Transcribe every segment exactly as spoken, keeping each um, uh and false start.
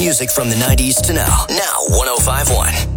Music from the nineties to now. Now one oh five point one.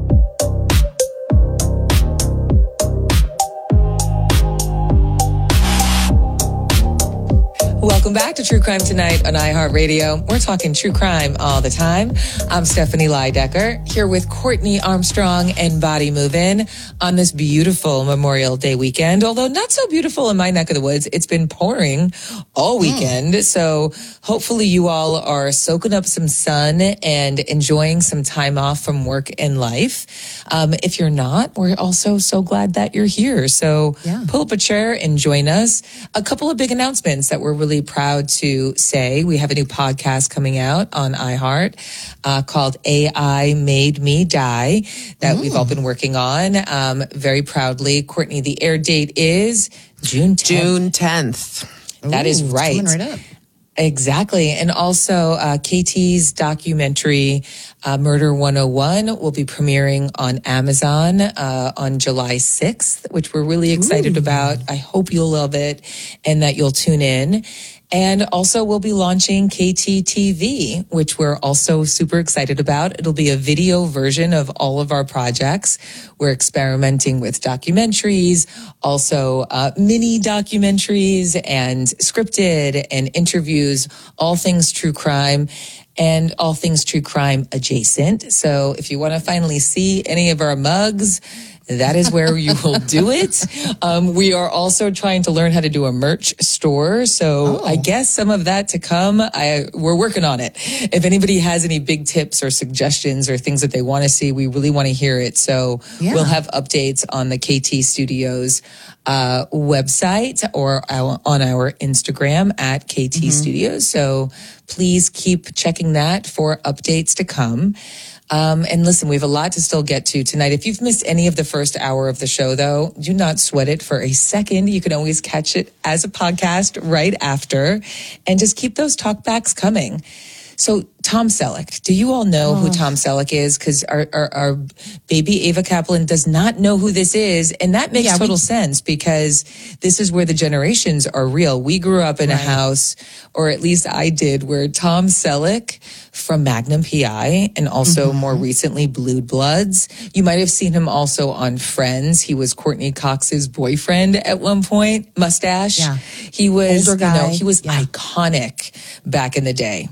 Welcome back to True Crime Tonight on iHeartRadio. We're talking true crime all the time. I'm Stephanie Leidecker here with Courtney Armstrong and Body Movin' on this beautiful Memorial Day weekend. Although not so beautiful in my neck of the woods. It's been pouring all weekend. Mm. So hopefully you all are soaking up some sun and enjoying some time off from work and life. Um, if you're not, we're also so glad that you're here. So yeah. Pull up a chair and join us. A couple of big announcements that we're really proud to say. We have a new podcast coming out on iHeart uh, called A I Made Me Die that mm. we've all been working on um, very proudly. Courtney, the air date is June tenth. June tenth. That Ooh, is right. Coming right up. Exactly. And also uh, K T's documentary, uh, Murder one oh one, will be premiering on Amazon uh, on July sixth, which we're really excited Ooh. about. I hope you'll love it and that you'll tune in. And also we'll be launching K T T V, which we're also super excited about. It'll be a video version of all of our projects. We're experimenting with documentaries, also uh, mini documentaries and scripted and interviews, all things true crime and all things true crime adjacent. So if you want to finally see any of our mugs, that is where you will do it. Um, we are also trying to learn how to do a merch store. So oh. I guess some of that to come. I, we're working on it. If anybody has any big tips or suggestions or things that they want to see, we really want to hear it. So yeah. we'll have updates on the K T Studios uh, website or our, on our Instagram at K T mm-hmm. Studios. So please keep checking that for updates to come. Um, and listen, we have a lot to still get to tonight. If you've missed any of the first hour of the show, though, do not sweat it for a second. You can always catch it as a podcast right after and just keep those talkbacks coming. So Tom Selleck, do you all know oh. who Tom Selleck is? Because our, our, our baby Ava Kaplan does not know who this is. And that makes yeah, total we... sense because this is where the generations are real. We grew up in right. a house, or at least I did, where Tom Selleck from Magnum P I and also mm-hmm. more recently Blue Bloods. You might have seen him also on Friends. He was Courtney Cox's boyfriend at one point, mustache. Yeah. He was, Older guy. you know, he was yeah. iconic back in the day.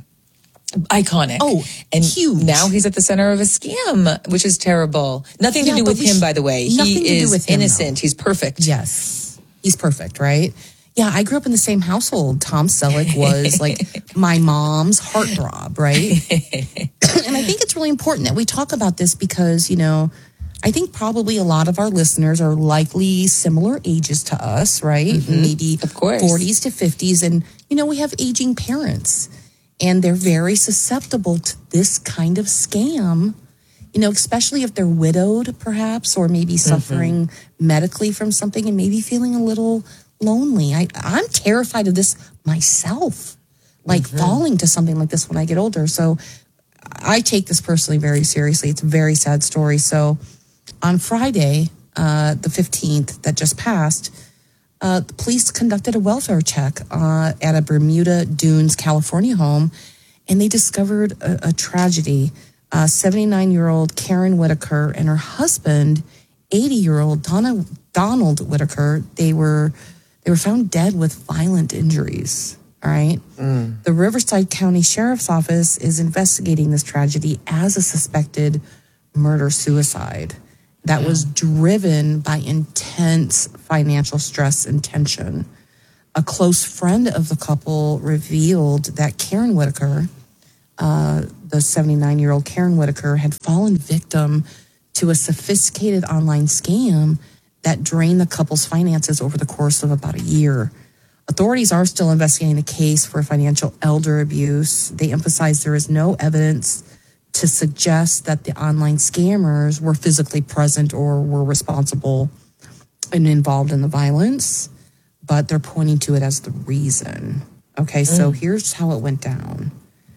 Iconic. Oh, and huge. Now he's at the center of a scam, which is terrible. Nothing yeah, to do with him, sh- by the way. He is him, innocent. Though. He's perfect. Yes. He's perfect, right? Yeah, I grew up in the same household. Tom Selleck was like my mom's heartthrob, right? And I think it's really important that we talk about this because, you know, I think probably a lot of our listeners are likely similar ages to us, right? Mm-hmm. Maybe of course. forties to fifties. And, you know, we have aging parents. And they're very susceptible to this kind of scam, you know, especially if they're widowed, perhaps, or maybe suffering mm-hmm. medically from something and maybe feeling a little lonely. I, I'm terrified of this myself, like mm-hmm. falling to something like this when I get older. So I take this personally very seriously. It's a very sad story. So on Friday, uh, the fifteenth that just passed, Uh, the police conducted a welfare check uh, at a Bermuda Dunes, California home, and they discovered a, a tragedy. Uh, seventy-nine-year-old Karen Whitaker and her husband, eighty-year-old Donna, Donald Whitaker, they were they were found dead with violent injuries. All right. Mm. The Riverside County Sheriff's Office is investigating this tragedy as a suspected murder-suicide that yeah. was driven by intense financial stress and tension. A close friend of the couple revealed that Karen Whitaker, uh, the seventy-nine-year-old Karen Whitaker, had fallen victim to a sophisticated online scam that drained the couple's finances over the course of about a year. Authorities are still investigating the case for financial elder abuse. They emphasize there is no evidence to suggest that the online scammers were physically present or were responsible and involved in the violence, but they're pointing to it as the reason. Okay, mm. so here's how it went down.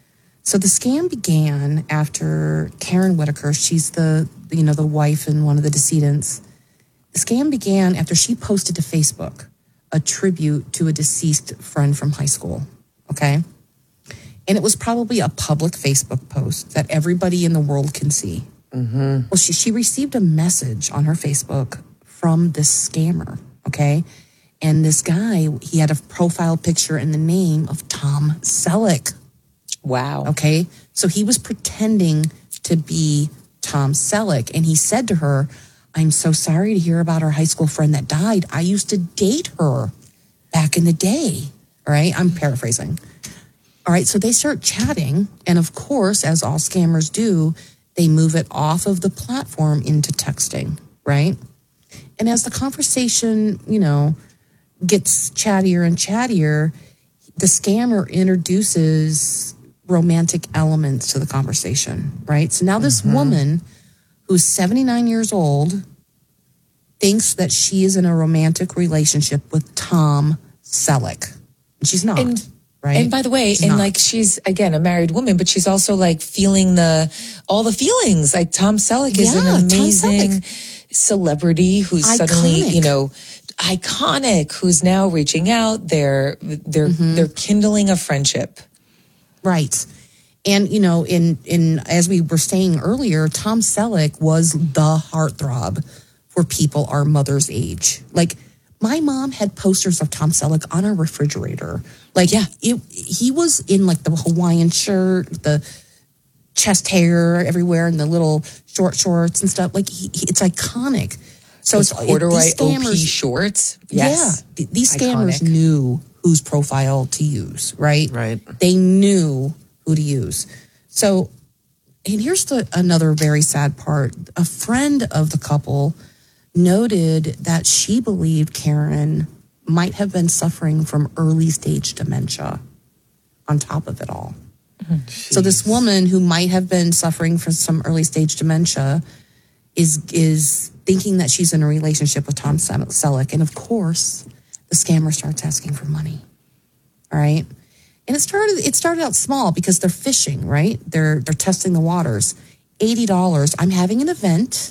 So the scam began after Karen Whitaker, she's the, you know, the wife and one of the decedents. The scam began after she posted to Facebook a tribute to a deceased friend from high school, okay? And it was probably a public Facebook post that everybody in the world can see. Mm-hmm. Well, she, she received a message on her Facebook from this scammer, okay? And this guy, he had a profile picture in the name of Tom Selleck. Wow. Okay? So he was pretending to be Tom Selleck. And he said to her, I'm so sorry to hear about our high school friend that died. I used to date her back in the day. All right? I'm paraphrasing. All right, so they start chatting, and of course, as all scammers do, they move it off of the platform into texting, right? And as the conversation, you know, gets chattier and chattier, the scammer introduces romantic elements to the conversation, right? So now this mm-hmm. woman who's seventy-nine years old thinks that she is in a romantic relationship with Tom Selleck. And she's not. And- Right? And by the way, she's and not. Like she's again a married woman, but she's also like feeling the all the feelings. Like Tom Selleck is yeah, an amazing celebrity who's iconic. Suddenly, you know, iconic. Who's now reaching out. They're they're mm-hmm. they're kindling a friendship. Right, and you know, in in as we were saying earlier, Tom Selleck was the heartthrob for people our mother's age. Like my mom had posters of Tom Selleck on our refrigerator. Like, yeah, it, he was in like the Hawaiian shirt, the chest hair everywhere, and the little short shorts and stuff. Like, he, he, it's iconic. So Those it's corduroy it, O P shorts. Yes. Yeah, th- these scammers iconic. Knew whose profile to use, right? Right. They knew who to use. So, and here's the another very sad part. A friend of the couple noted that she believed Karen might have been suffering from early stage dementia on top of it all. Jeez. So this woman who might have been suffering from some early stage dementia is is thinking that she's in a relationship with Tom Selleck. And of course, the scammer starts asking for money. All right. And it started it started out small because they're fishing, right? They're they're testing the waters. eighty dollars. I'm having an event.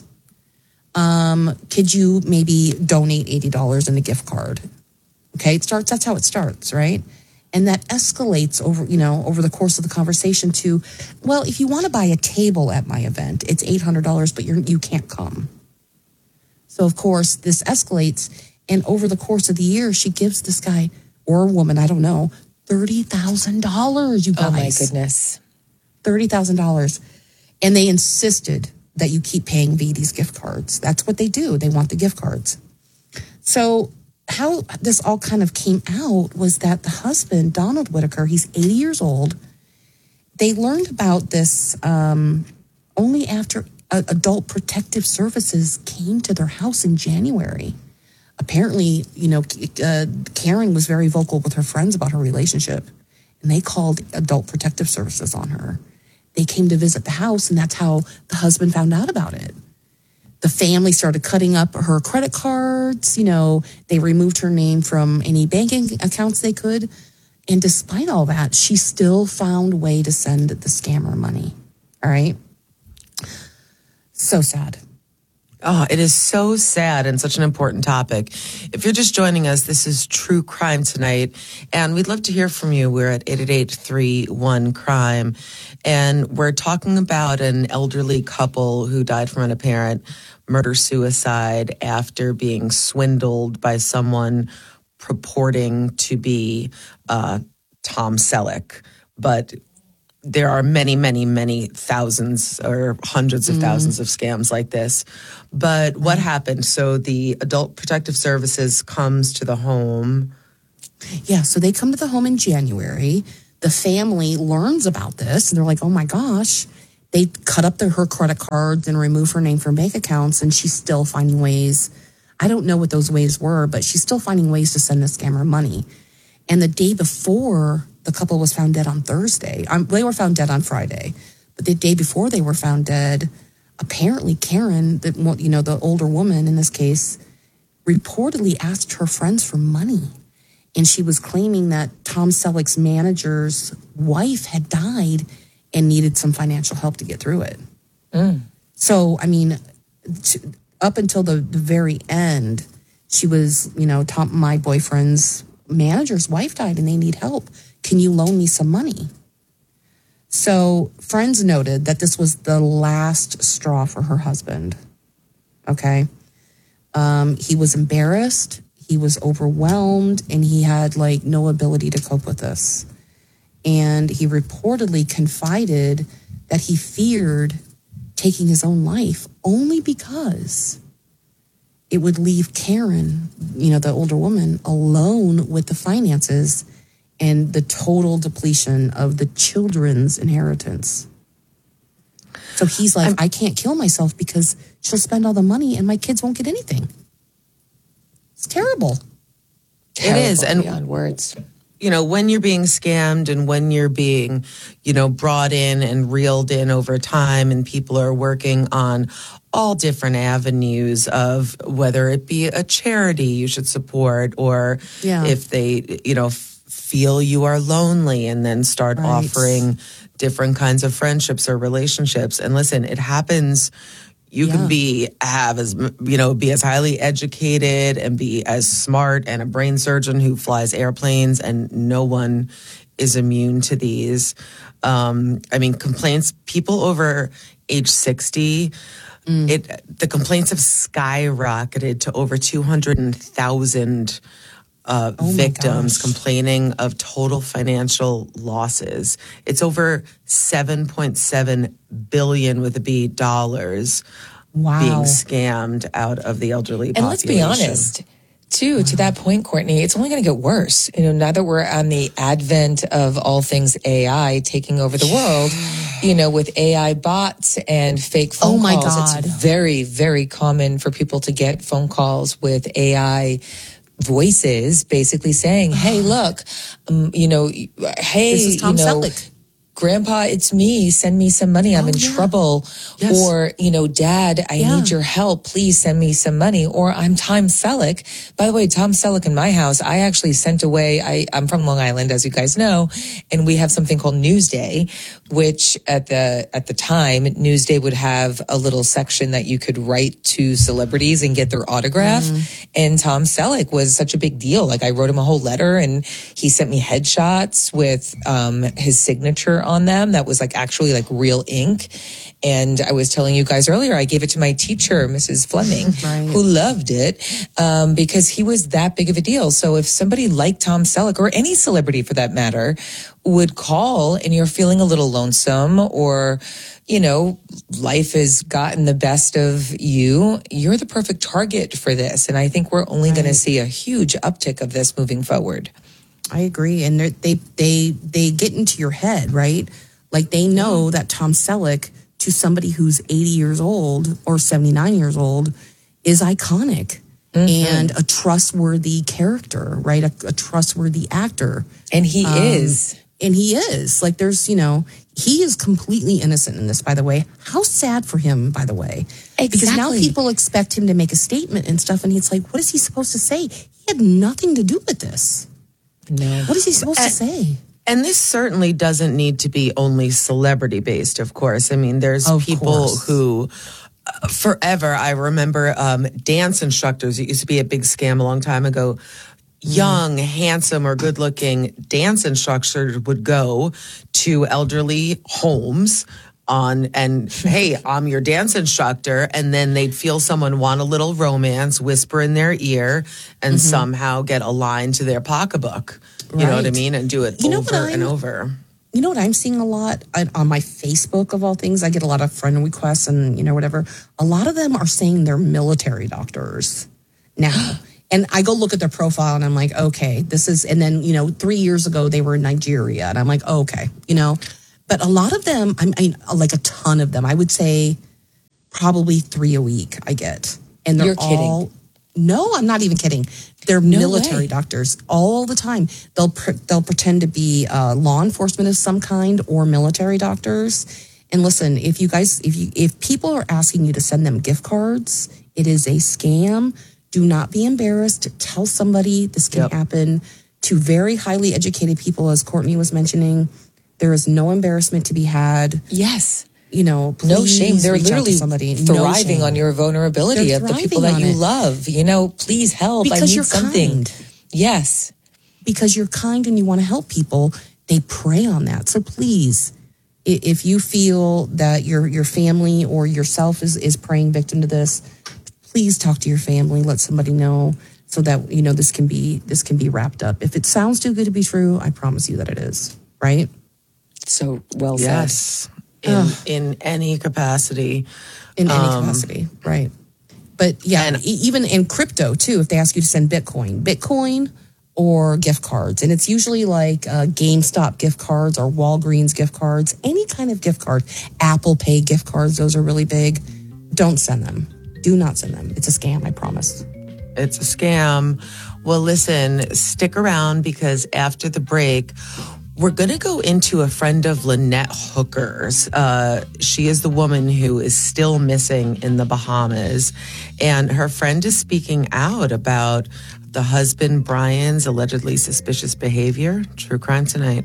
Um, could you maybe donate eighty dollars in a gift card? Okay, it starts, that's how it starts, right? And that escalates over, you know, over the course of the conversation to, well, if you want to buy a table at my event, it's eight hundred dollars, but you're, you can't come. So, of course, this escalates. And over the course of the year, she gives this guy or woman, I don't know, thirty thousand dollars, you guys. Oh, my goodness. thirty thousand dollars. And they insisted that you keep paying via these gift cards. That's what they do. They want the gift cards. So how this all kind of came out was that the husband, Donald Whitaker, he's eighty years old. They learned about this um, only after uh, Adult Protective Services came to their house in January. Apparently, you know, uh, Karen was very vocal with her friends about her relationship, and they called Adult Protective Services on her. They came to visit the house, and that's how the husband found out about it. The family started cutting up her credit cards. You know, they removed her name from any banking accounts they could. And despite all that, she still found a way to send the scammer money. All right. So sad. Oh, it is so sad and such an important topic. If you're just joining us, this is True Crime Tonight, and we'd love to hear from you. We're at eight eight eight, three one, crime, and we're talking about an elderly couple who died from an apparent murder-suicide after being swindled by someone purporting to be uh, Tom Selleck, but there are many, many, many thousands or hundreds of mm. thousands of scams like this. But what happened? So the Adult Protective Services comes to the home. Yeah, so they come to the home in January. The family learns about this, and they're like, oh my gosh. They cut up the, her credit cards and remove her name from bank accounts, and she's still finding ways. I don't know what those ways were, but she's still finding ways to send the scammer money. And the day before, the couple was found dead on Thursday. Um, they were found dead on Friday. But the day before they were found dead, apparently Karen, the, you know, the older woman in this case, reportedly asked her friends for money. And she was claiming that Tom Selleck's manager's wife had died and needed some financial help to get through it. Mm. So, I mean, to, up until the, the very end, she was, you know, Tom, my boyfriend's manager's wife died and they need help. Can you loan me some money? So friends noted that this was the last straw for her husband. Okay. Um, he was embarrassed, he was overwhelmed, and he had like no ability to cope with this. And he reportedly confided that he feared taking his own life only because it would leave Karen, you know, the older woman, alone with the finances and the total depletion of the children's inheritance. So he's like, I'm, I can't kill myself because she'll spend all the money and my kids won't get anything. It's terrible. Terrible, it is. And beyond words. You know, when you're being scammed and when you're being, you know, brought in and reeled in over time, and people are working on all different avenues of whether it be a charity you should support, or yeah. if they, you know, f- feel you are lonely and then start right. offering different kinds of friendships or relationships. And listen, it happens. You yeah. can be have as you know be as highly educated and be as smart and a brain surgeon who flies airplanes, and no one is immune to these. Um, I mean, complaints. People over age sixty, mm. it the complaints have skyrocketed to over two hundred thousand uh, oh victims complaining of total financial losses. It's over seven point seven billion with a B dollars wow. being scammed out of the elderly and population. Let's be honest, too, to that point, Courtney, it's only going to get worse. You know, now that we're on the advent of all things A I taking over the world, you know, with A I bots and fake phone oh my calls, God. it's very, very common for people to get phone calls with A I voices basically saying, hey, look, um, you know, hey, this is Tom you know, Selleck. Grandpa, it's me. Send me some money. I'm oh, in yeah. trouble. Yes. Or, you know, Dad, I yeah. need your help. Please send me some money. Or I'm Tom Selleck. By the way, Tom Selleck in my house, I actually sent away, I, I'm from Long Island, as you guys know, and we have something called Newsday, which at the, at the time, Newsday would have a little section that you could write to celebrities and get their autograph. Mm. And Tom Selleck was such a big deal. Like I wrote him a whole letter and he sent me headshots with, um, his signature on them that was like actually like real ink. And I was telling you guys earlier, I gave it to my teacher, Missus Fleming, right. who loved it um, because he was that big of a deal. So if somebody like Tom Selleck or any celebrity for that matter would call and you're feeling a little lonesome, or, you know, life has gotten the best of you, you're the perfect target for this. And I think we're only right. going to see a huge uptick of this moving forward. I agree. And they they they get into your head, right? Like they know that Tom Selleck, to somebody who's eighty years old or seventy-nine years old, is iconic mm-hmm. and a trustworthy character, right? A, a trustworthy actor. And he um, is. And he is. Like there's, you know, he is completely innocent in this, by the way. How sad for him, by the way. Exactly. Because now people expect him to make a statement and stuff. And he's like, what is he supposed to say? He had nothing to do with this. No. What is he supposed and, to say? And this certainly doesn't need to be only celebrity based, of course. I mean, there's of people course. who uh, forever, I remember um, dance instructors. It used to be a big scam a long time ago. Young, mm. handsome, or good looking dance instructors would go to elderly homes on and hey, I'm your dance instructor, and then they'd feel someone want a little romance, whisper in their ear, and mm-hmm. somehow get a line to their pocketbook. You right. know what I mean? And do it you over and over. You know what I'm seeing a lot on my Facebook of all things? I get a lot of friend requests and, you know, whatever. A lot of them are saying they're military doctors now. And I go look at their profile and I'm like, okay, this is, and then, you know, three years ago they were in Nigeria. And I'm like, oh, okay, you know. But a lot of them, I mean, like a ton of them, I would say probably three a week I get. And they're You're kidding. all, no, I'm not even kidding. They're no military way. doctors all the time. They'll pre- they'll pretend to be uh, law enforcement of some kind or military doctors. And listen, if you guys, if you if people are asking you to send them gift cards, it is a scam. Do not be embarrassed. Tell somebody this can yep. happen to very highly educated people, as Courtney was mentioning. There is no embarrassment to be had. Yes. You know, no shame. They're literally somebody. thriving no on your vulnerability They're of the people that you it. love. You know, please help. Because I need you're something. Kind. Yes. Because you're kind and you want to help people. They prey on that. So please, I- If you feel that your your family or yourself is, is praying victim to this, please talk to your family. Let somebody know so that, you know, this can be this can be wrapped up. If it sounds too good to be true, I promise you that it is. Right? So well said. Yes. In, in any capacity. In any Um, capacity. Right. But yeah, and- e- even in crypto too, if they ask you to send Bitcoin, Bitcoin or gift cards. And it's usually like uh, GameStop gift cards or Walgreens gift cards, any kind of gift card. Apple Pay gift cards, those are really big. Don't send them. Do not send them. It's a scam, I promise. It's a scam. Well, listen, stick around because after the break, we're going to go into a friend of Lynette Hooker's. Uh, she is the woman who is still missing in the Bahamas. And her friend is speaking out about the husband, Brian's allegedly suspicious behavior. True Crime Tonight.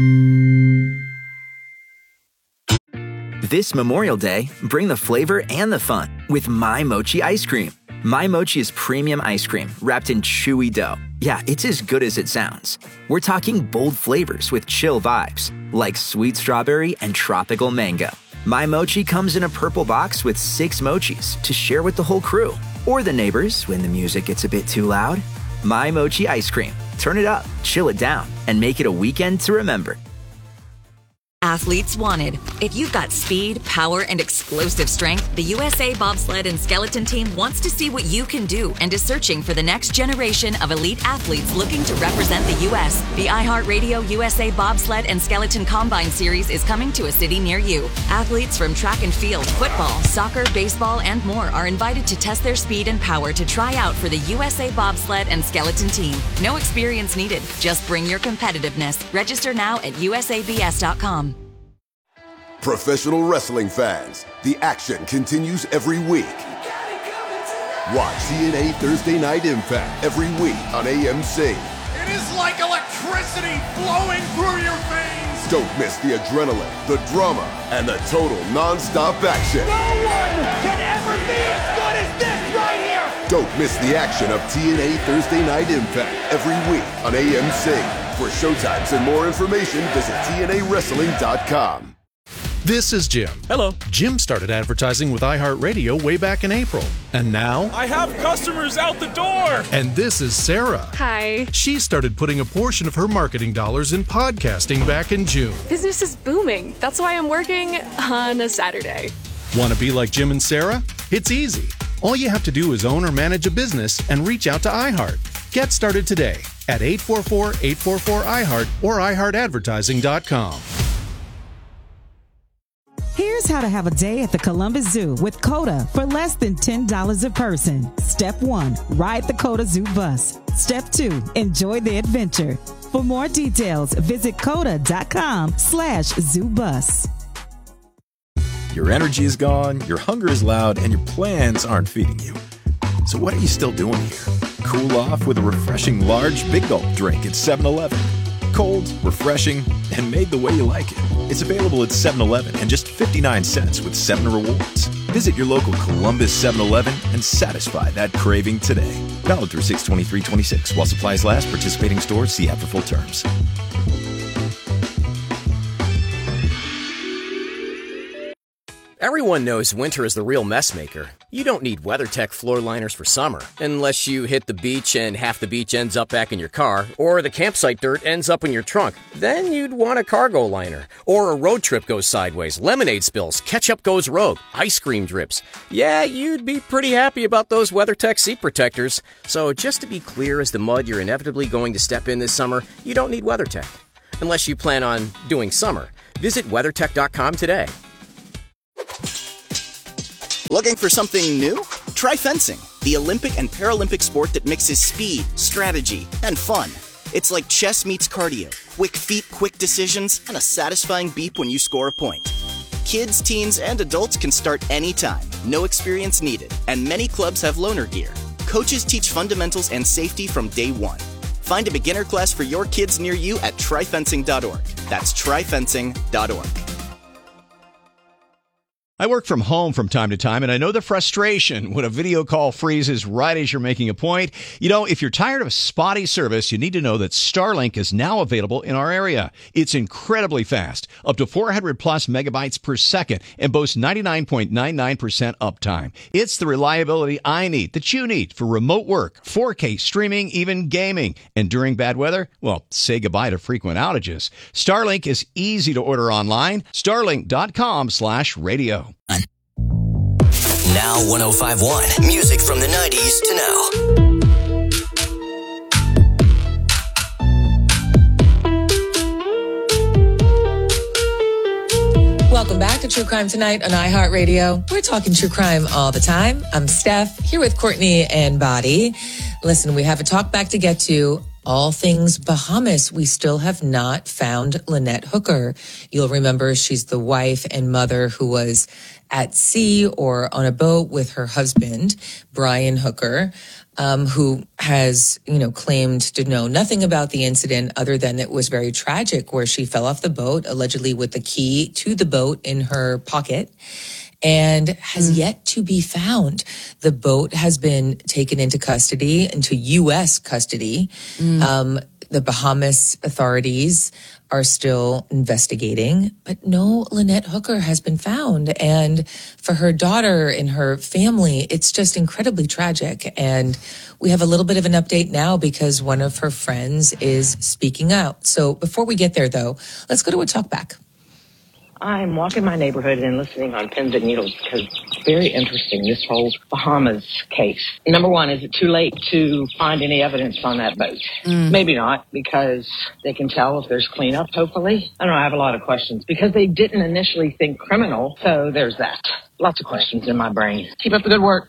This Memorial Day, bring the flavor and the fun with My Mochi ice cream. My Mochi is premium ice cream wrapped in chewy dough. Yeah, it's as good as it sounds. We're talking bold flavors with chill vibes, like sweet strawberry and tropical mango. My Mochi comes in a purple box with six mochis to share with the whole crew. Or the neighbors when the music gets a bit too loud. My Mochi ice cream. Turn it up, chill it down, and make it a weekend to remember. Athletes wanted. If you've got speed, power, and explosive strength, the U S A Bobsled and Skeleton Team wants to see what you can do and is searching for the next generation of elite athletes looking to represent the U S. The iHeartRadio U S A Bobsled and Skeleton Combine Series is coming to a city near you. Athletes from track and field, football, soccer, baseball, and more are invited to test their speed and power to try out for the U S A Bobsled and Skeleton Team. No experience needed. Just bring your competitiveness. Register now at U S A B S dot com. Professional wrestling fans, the action continues every week. Watch T N A Thursday Night Impact every week on A M C. It is like electricity flowing through your veins. Don't miss the adrenaline, the drama, and the total non-stop action. No one can ever be as good as this right here. Don't miss the action of T N A Thursday Night Impact every week on A M C. For showtimes and more information, visit T N A wrestling dot com. This is Jim. Hello. Jim started advertising with iHeartRadio way back in April. And now... I have customers out the door! And this is Sarah. Hi. She started putting a portion of her marketing dollars in podcasting back in June. Business is booming. That's why I'm working on a Saturday. Want to be like Jim and Sarah? It's easy. All you have to do is own or manage a business and reach out to iHeart. Get started today at eight four four, eight four four, iHeart or i heart advertising dot com. Here's how to have a day at the Columbus Zoo with COTA for less than ten dollars a person. Step one, ride the COTA Zoo bus. Step two, enjoy the adventure. For more details, visit COTA.com slash zoo bus. Your energy is gone, your hunger is loud, and your plans aren't feeding you. So what are you still doing here? Cool off with a refreshing large Big Gulp drink at seven eleven. Cold, refreshing, and made the way you like it. It's available at seven eleven and just fifty-nine cents with seven rewards. Visit your local Columbus seven eleven and satisfy that craving today. Valid through six twenty-three twenty-six. While supplies last, participating stores see app for full terms. Everyone knows winter is the real mess maker. You don't need WeatherTech floor liners for summer, unless you hit the beach and half the beach ends up back in your car, or the campsite dirt ends up in your trunk. Then you'd want a cargo liner. Or a road trip goes sideways, lemonade spills, ketchup goes rogue, ice cream drips. Yeah, you'd be pretty happy about those WeatherTech seat protectors. So just to be clear as the mud you're inevitably going to step in this summer, you don't need WeatherTech. Unless you plan on doing summer. Visit WeatherTech dot com today. Looking for something new? Try fencing, the Olympic and Paralympic sport that mixes speed, strategy, and fun. It's like chess meets cardio, quick feet, quick decisions, and a satisfying beep when you score a point. Kids, teens, and adults can start anytime, no experience needed, and many clubs have loaner gear. Coaches teach fundamentals and safety from day one. Find a beginner class for your kids near you at try fencing dot org. That's try fencing dot org. I work from home from time to time, and I know the frustration when a video call freezes right as you're making a point. You know, if you're tired of spotty service, you need to know that Starlink is now available in our area. It's incredibly fast, up to four hundred plus megabytes per second, and boasts ninety-nine point nine nine percent uptime. It's the reliability I need, that you need, for remote work, four K streaming, even gaming. And during bad weather, well, say goodbye to frequent outages. Starlink is easy to order online. Starlink.com slash radio. Now one oh five point one. Music from the nineties to now. Welcome back to True Crime Tonight on iHeartRadio. We're talking true crime all the time. I'm Steph, here with Courtney and Body. Listen, we have a talk back to get to. All things Bahamas. We still have not found Lynette Hooker. You'll remember she's the wife and mother who was at sea or on a boat with her husband, Brian Hooker, um, who has, you know, claimed to know nothing about the incident other than it was very tragic, where she fell off the boat, allegedly with the key to the boat in her pocket, and has mm. yet to be found. The boat has been taken into custody, into U S custody. Mm. Um, the Bahamas authorities are still investigating, but no Lynette Hooker has been found. And for her daughter and her family, it's just incredibly tragic. And we have a little bit of an update now because one of her friends is speaking out. So before we get there, though, let's go to a talkback. I'm walking my neighborhood and listening on Pins and Needles because it's very interesting, this whole Bahamas case. Number one, is it too late to find any evidence on that boat? Mm. Maybe not, because they can tell if there's cleanup, hopefully. I don't know, I have a lot of questions. Because they didn't initially think criminal, so there's that. Lots of questions in my brain. Keep up the good work.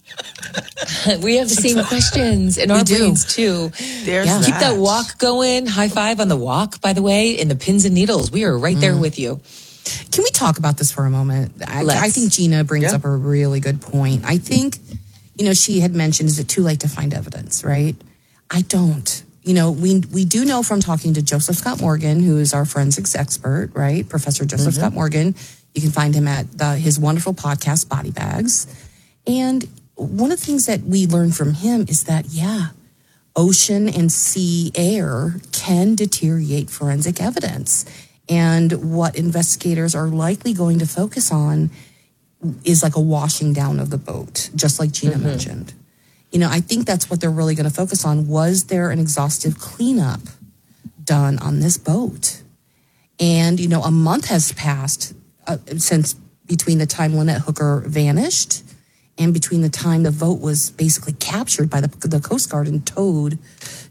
We have the same questions in our do. brains, too. There's yeah. that. Keep that walk going. High five on the walk, by the way, in the Pins and Needles. We are right mm. there with you. Can we talk about this for a moment? I, I think Gina brings yeah. up a really good point. I think, you know, she had mentioned, is it too late to find evidence, right? I don't. You know, we we do know from talking to Joseph Scott Morgan, who is our forensics expert, right? Professor Joseph mm-hmm. Scott Morgan. You can find him at the, his wonderful podcast, Body Bags. And one of the things that we learned from him is that, yeah, ocean and sea air can deteriorate forensic evidence. And what investigators are likely going to focus on is like a washing down of the boat, just like Gina mm-hmm. mentioned. You know, I think that's what they're really going to focus on. Was there an exhaustive cleanup done on this boat? And, you know, a month has passed uh, since between the time Lynette Hooker vanished and between the time the boat was basically captured by the, the Coast Guard and towed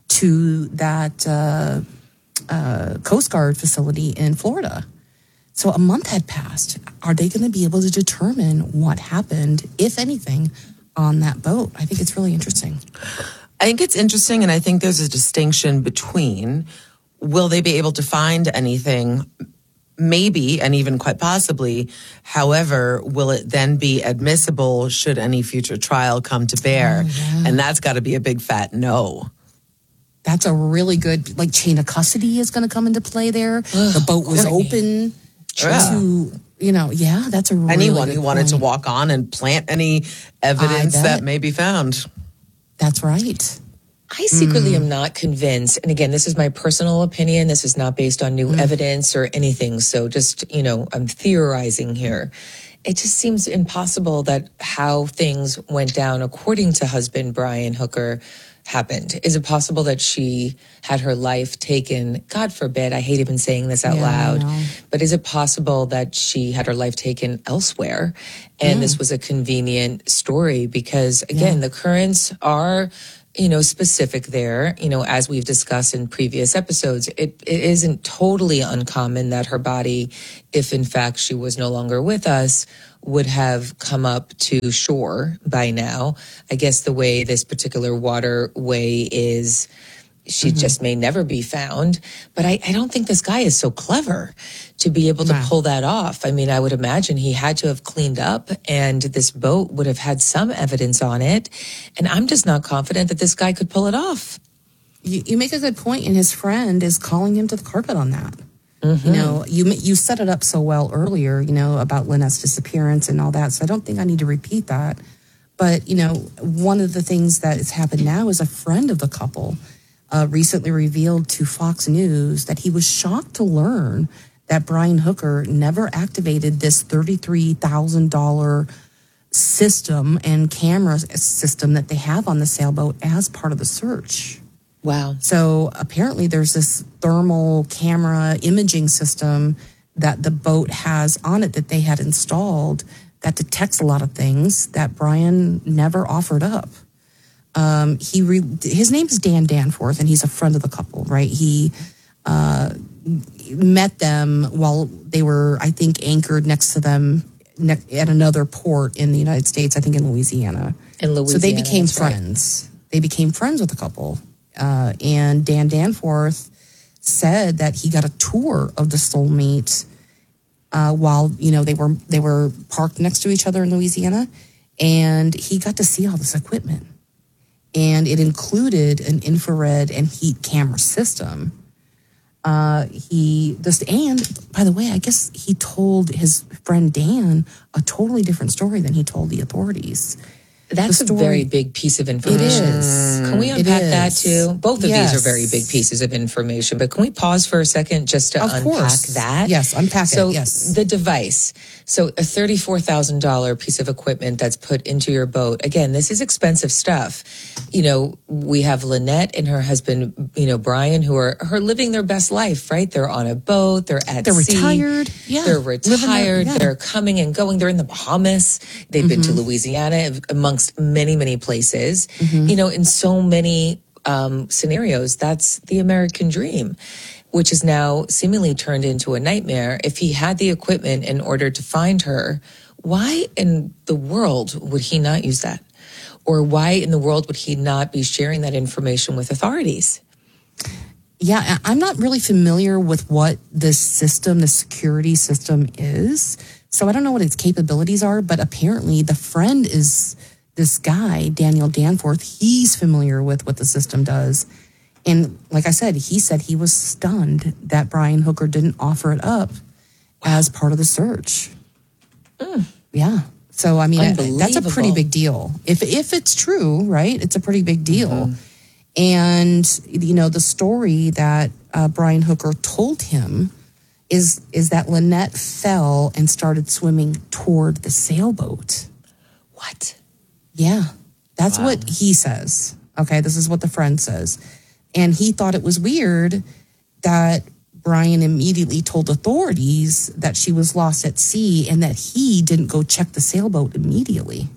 to that uh Uh, Coast Guard facility in Florida. So a month had passed. Are they going to be able to determine what happened, if anything, on that boat? I think it's really interesting. I think it's interesting, and I think there's a distinction between, will they be able to find anything? Maybe, and even quite possibly. However, will it then be admissible should any future trial come to bear? Oh, yeah. And that's got to be a big fat no. That's a really good, like, chain of custody is going to come into play there. Ugh, the boat was Courtney. open yeah. to, you know, yeah, that's a really Anyone good who wanted point. to walk on and plant any evidence that may be found. That's right. I secretly mm. am not convinced. And again, this is my personal opinion. This is not based on new mm. evidence or anything. So just, you know, I'm theorizing here. It just seems impossible that how things went down, according to husband Brian Hooker, happened. Is it possible that she had her life taken? God forbid, I hate even saying this out yeah, loud, but is it possible that she had her life taken elsewhere? And mm. this was a convenient story because, again, yeah. the currents are, you know, specific there. You know, as we've discussed in previous episodes, it, it isn't totally uncommon that her body, if in fact she was no longer with us, would have come up to shore by now. I guess the way this particular waterway is, she mm-hmm. just may never be found. But I, I don't think this guy is so clever to be able to wow. pull that off. I mean, I would imagine he had to have cleaned up and this boat would have had some evidence on it. And I'm just not confident that this guy could pull it off. You, you make a good point, and his friend is calling him to the carpet on that. You know, you you set it up so well earlier, you know, about Lynette's disappearance and all that. So I don't think I need to repeat that. But, you know, one of the things that has happened now is a friend of the couple uh, recently revealed to Fox News that he was shocked to learn that Brian Hooker never activated this thirty-three thousand dollars system and camera system that they have on the sailboat as part of the search. Wow. So apparently there's this thermal camera imaging system that the boat has on it that they had installed that detects a lot of things that Brian never offered up. Um, he re- his name is Dan Danforth, and he's a friend of the couple, right? He uh, met them while they were, I think, anchored next to them ne- at another port in the United States, I think in Louisiana. In Louisiana, so they became that's right. friends. They became friends with the couple. Uh, and Dan Danforth said that he got a tour of the Soulmate uh, while, you know, they were they were parked next to each other in Louisiana, and he got to see all this equipment. And it included an infrared and heat camera system. Uh, he this and by the way, I guess he told his friend Dan a totally different story than he told the authorities. That's story, a very big piece of information. It is. Can we unpack that too? Both of yes. these are very big pieces of information, but can we pause for a second just to of unpack course. that? Yes, unpack so it, yes. The device. So a thirty-four thousand dollars piece of equipment that's put into your boat. Again, this is expensive stuff. You know, we have Lynette and her husband, you know, Brian, who are, are living their best life, right? They're on a boat, they're at They're sea. retired. Yeah. They're retired. Their, yeah. They're coming and going. They're in the Bahamas. They've mm-hmm. been to Louisiana, amongst many, many places. Mm-hmm. You know, in so many um, scenarios, that's the American dream, which is now seemingly turned into a nightmare. If he had the equipment in order to find her, why in the world would he not use that? Or why in the world would he not be sharing that information with authorities? Yeah, I'm not really familiar with what this system, the security system is. So I don't know what its capabilities are, but apparently the friend is this guy, Daniel Danforth. He's familiar with what the system does. And like I said, he said he was stunned that Brian Hooker didn't offer it up as part of the search. Mm. Yeah. So, I mean, that's a pretty big deal. If if it's true, right, it's a pretty big deal. Mm-hmm. And, you know, the story that uh, Brian Hooker told him is is that Lynette fell and started swimming toward the sailboat. What? Yeah. That's wow. what he says. Okay, this is what the friend says. And he thought it was weird that Brian immediately told authorities that she was lost at sea and that he didn't go check the sailboat immediately.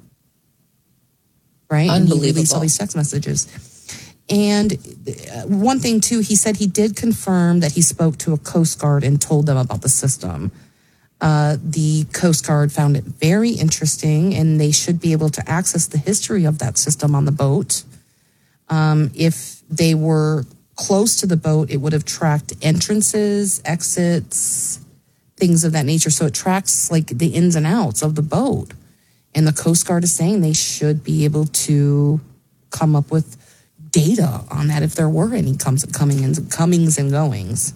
Right? Unbelievable. And he released all these text messages. And one thing, too, he said he did confirm that he spoke to a Coast Guard and told them about the system. Uh, the Coast Guard found it very interesting, and they should be able to access the history of that system on the boat. Um, if they were close to the boat, it would have tracked entrances, exits, things of that nature. So it tracks like the ins and outs of the boat. And the Coast Guard is saying they should be able to come up with data on that if there were any comes, coming and comings and goings.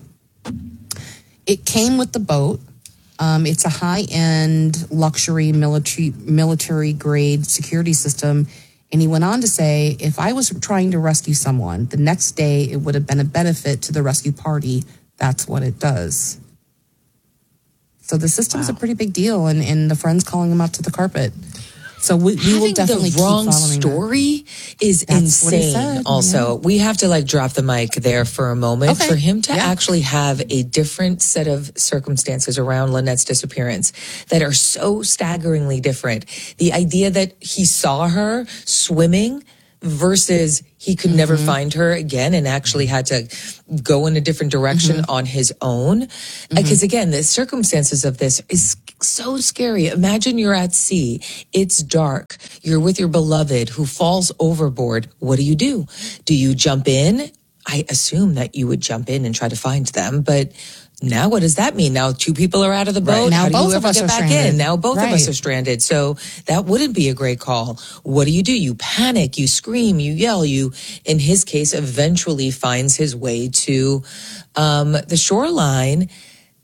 It came with the boat. Um, it's a high-end luxury military military grade security system. And he went on to say, if I was trying to rescue someone, the next day it would have been a benefit to the rescue party. That's what it does. So the system's wow. a pretty big deal, and, and the friend's calling him out to the carpet. So we, we will definitely the wrong keep following story that. is That's insane. said, also, yeah. we have to like drop the mic there for a moment okay. for him to yeah. actually have a different set of circumstances around Lynette's disappearance that are so staggeringly different. The idea that he saw her swimming versus he could mm-hmm. never find her again and actually had to go in a different direction mm-hmm. on his own. Because mm-hmm. again, the circumstances of this is so scary. Imagine you're at sea. It's dark. You're with your beloved who falls overboard. What do you do? Do you jump in? I assume that you would jump in and try to find them, but now what does that mean? Now two people are out of the boat. Right. Now How do both you of ever us get are back stranded. in? Now both right. of us are stranded. So that wouldn't be a great call. What do you do? You panic, you scream, you yell, you, in his case, eventually finds his way to um, the shoreline.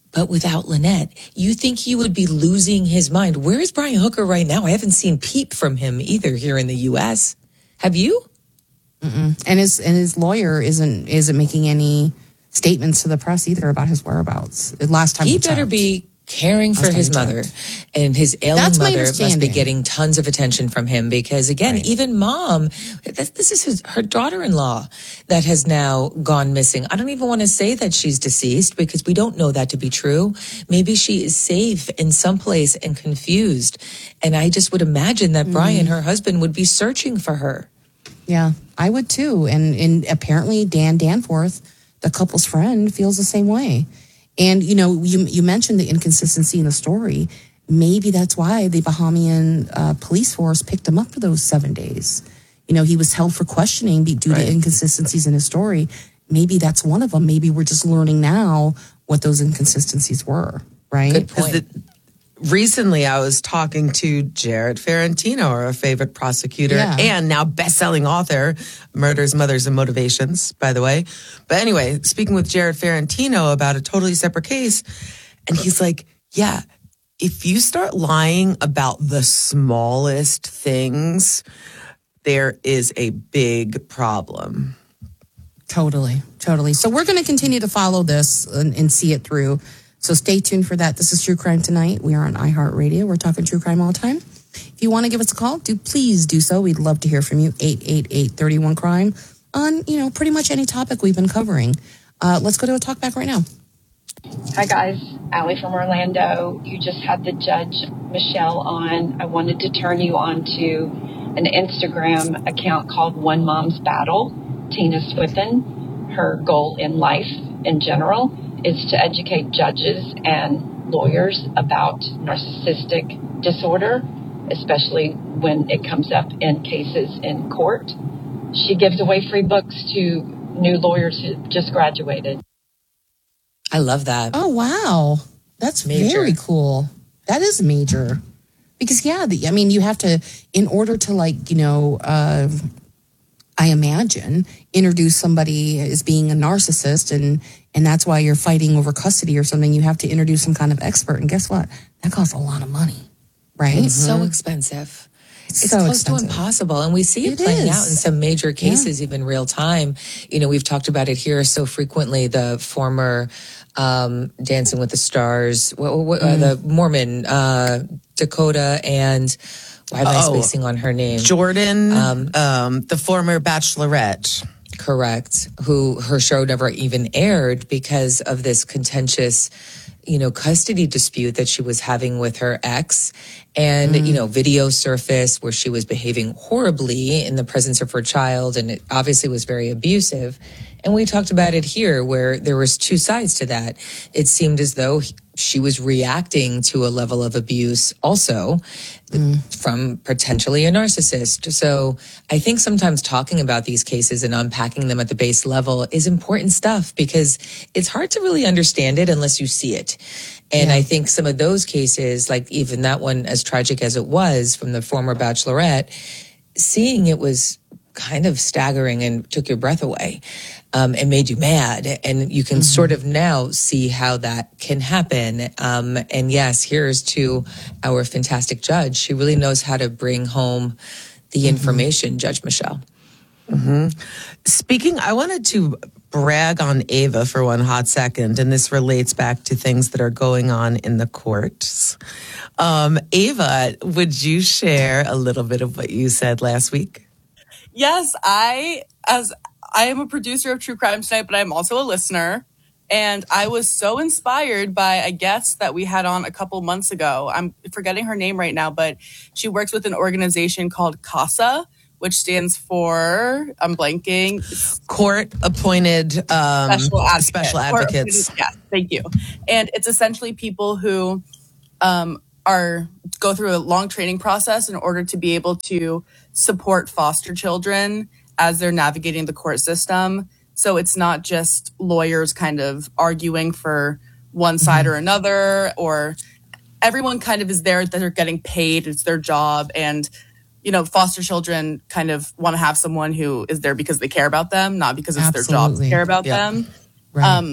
but without Lynette. You think he would be losing his mind? Where is Brian Hooker right now? I haven't seen peep from him either here in the U S. Have you? Mm-mm. And his and his lawyer isn't isn't making any statements to the press either about his whereabouts. Last time he he better checked. be caring for Last his time he mother, checked. and his ailing That's my mother must be understanding. getting tons of attention from him because, again, Right. even mom, this, this is his, her daughter-in-law that has now gone missing. I don't even want to say that she's deceased because we don't know that to be true. Maybe she is safe in some place and confused. And I just would imagine that Brian, her husband, would be searching for her. Yeah, I would too. And and apparently Dan Danforth, the couple's friend, feels the same way. And, you know, you you mentioned the inconsistency in the story. Maybe that's why the Bahamian uh, police force picked him up for those seven days. You know, he was held for questioning due Right. to inconsistencies in his story. Maybe that's one of them. Maybe we're just learning now what those inconsistencies were, right? Good point. The, recently, I was talking to Jared Ferrantino, our favorite prosecutor, Yeah. and now best-selling author, Murders, Mothers, and Motivations, by the way. But anyway, speaking with Jared Ferrantino about a totally separate case, and he's like, yeah, if you start lying about the smallest things, there is a big problem. Totally, totally. So we're going to continue to follow this and, and see it through. So stay tuned for that. This is True Crime Tonight. We are on iHeartRadio. We're talking true crime all the time. If you want to give us a call, do please do so. We'd love to hear from you. eight eight eight, three one, crime on, you know, pretty much any topic we've been covering. Uh, let's go to a talk back right now. Hi, guys. Allie from Orlando. You just had the judge, Michelle, on. I wanted to turn you on to an Instagram account called One Mom's Battle. Tina Swiffen, her goal in life in general is to educate judges and lawyers about narcissistic disorder, especially when it comes up in cases in court. She gives away free books to new lawyers who just graduated. I love that. Oh, wow. That's Major. very cool. That is major. Because, yeah, the, I mean, you have to, in order to, like, you know, uh, I imagine, introduce somebody as being a narcissist and and that's why you're fighting over custody or something, you have to introduce some kind of expert. And guess what? That costs a lot of money, right? It's so expensive. It's So close expensive. to impossible. And we see it, It playing is. out in some major cases, even real time. You know, we've talked about it here so frequently. The former um, Dancing with the Stars, what, what, uh, the Mormon, uh, Dakota, and why am I Oh. spacing on her name? Jordan, um, um, the former Bachelorette. Correct. Who her show never even aired because of this contentious, you know, custody dispute that she was having with her ex. And, Mm. you know, video surfaced where she was behaving horribly in the presence of her child. And it obviously was very abusive. And we talked about it here where there was two sides to that. It seemed as though he- she was reacting to a level of abuse also from potentially a narcissist. So I think sometimes talking about these cases and unpacking them at the base level is important stuff because it's hard to really understand it unless you see it. And Yeah. I think some of those cases, like even that one, as tragic as it was from the former Bachelorette, seeing it was kind of staggering and took your breath away um, and made you mad. And you can Mm-hmm. sort of now see how that can happen. Um, and yes, here's to our fantastic judge. She really knows how to bring home the information, Judge Michelle. Mm-hmm. Speaking, I wanted to brag on Ava for one hot second, and this relates back to things that are going on in the courts. Um, Ava, would you share a little bit of what you said last week? Yes, I as I am a producer of True Crime Tonight, but I'm also a listener. And I was so inspired by a guest that we had on a couple months ago. I'm forgetting her name right now, but she works with an organization called CASA, which stands for, I'm blanking. Court appointed um, Special Advocate. special Court advocates. appointed- Yes, thank you. And it's essentially people who um, are go through a long training process in order to be able to support foster children as they're navigating the court system. So it's not just lawyers kind of arguing for one side or another, or everyone kind of is there that they're getting paid. It's their job. And, you know, foster children kind of want to have someone who is there because they care about them, not because it's their job to Absolutely. care about Yep. them. Right. Um,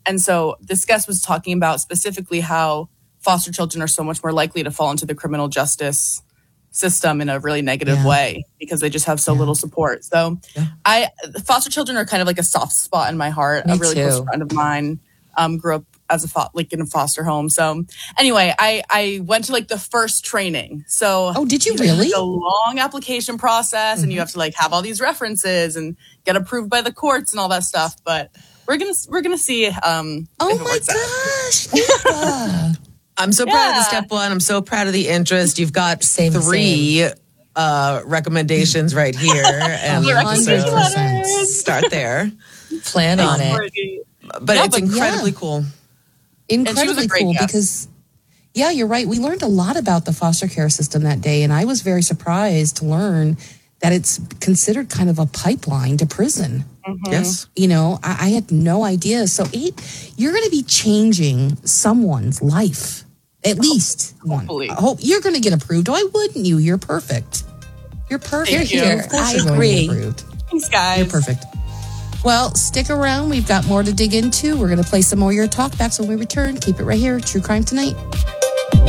And so this guest was talking about specifically how foster children are so much more likely to fall into the criminal justice system in a really negative Yeah. way because they just have so Yeah. little support. So Yeah. I foster children are kind of like a soft spot in my heart. Me a really too. close friend of mine um, grew up as a fo- like in a foster home. So anyway, I I went to like the first training. So Oh, did you there's, really? like, a long application process, Mm-hmm. and you have to like have all these references and get approved by the courts and all that stuff. But we're gonna we're gonna see. Um, Oh if it my works out. gosh. Yeah. I'm so proud of the Yeah. step one. I'm so proud of the interest. You've got Same, three uh, recommendations right here. And The recommendation so letters. start there. Plan on it. Already. But Yeah, it's but incredibly yeah. cool. Incredibly great cool guest. because, yeah, you're right. We learned a lot about the foster care system that day, and I was very surprised to learn that it's considered kind of a pipeline to prison. Yes. You know, I, I had no idea. So it, you're going to be changing someone's life, at least one. Hopefully. I hope you're going to get approved. Why wouldn't you? You're perfect. You're perfect. Thank you. Here. Of course I you're going to agree. get approved. Thanks, guys. You're perfect. Well, stick around. We've got more to dig into. We're going to play some more of your talkbacks when we return. Keep it right here. True Crime Tonight.